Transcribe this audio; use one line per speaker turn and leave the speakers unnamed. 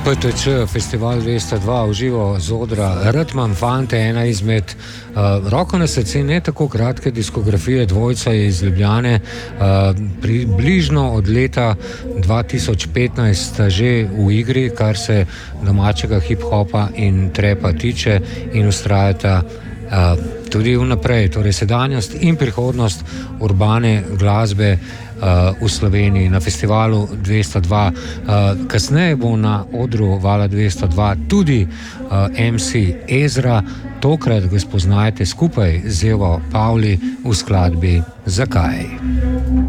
PTC, Festival 202, v živo z odra Rtman Fante, ena izmed roko na srce ne tako kratke diskografije dvojca je iz Ljubljane, približno od leta 2015 že v igri, kar se domačega hip-hopa in trepa tiče, in ustrajata tudi vnaprej, torej sedanjost in prihodnost urbane glasbe v Sloveniji na festivalu 202. Kasneje bo na odru Vala 202 tudi MC Ezra, tokrat ga spoznajte skupaj z Evo Pavli v skladbi Zakaj.